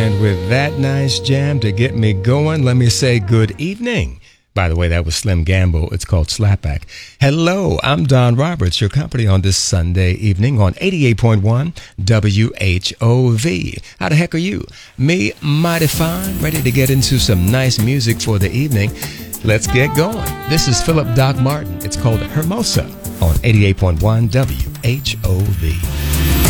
And with that nice jam to get me going, let me say good evening. By the way, that was Slim Gamble. It's called Slapback. Hello, I'm Don Roberts, your company on this Sunday evening on 88.1 WHOV. How the heck are you? Me, mighty fine, ready to get into some nice music for the evening. Let's get going. This is Philip Doc Martin. It's called Hermosa on 88.1 WHOV.